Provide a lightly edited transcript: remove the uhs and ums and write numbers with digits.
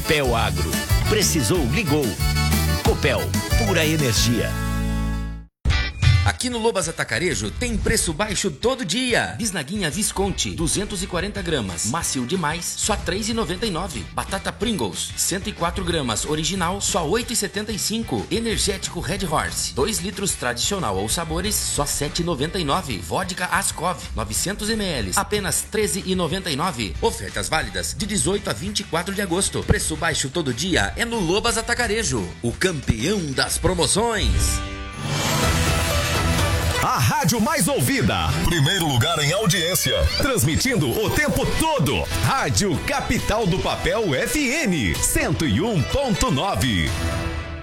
Copel Agro. Precisou, ligou. Copel, pura energia. Aqui no Lobas Atacarejo tem preço baixo todo dia. Bisnaguinha Visconti, 240 gramas. Macio demais, só R$ 3,99. Batata Pringles, 104 gramas. Original, só R$ 8,75. Energético Red Horse, 2 litros tradicional ou sabores, só R$ 7,99. Vodka Ascov, 900 ml, apenas R$ 13,99. Ofertas válidas de 18 a 24 de agosto. Preço baixo todo dia é no Lobas Atacarejo, o campeão das promoções. A rádio mais ouvida. Primeiro lugar em audiência. Transmitindo o tempo todo. Rádio Capital do Papel FM 101.9.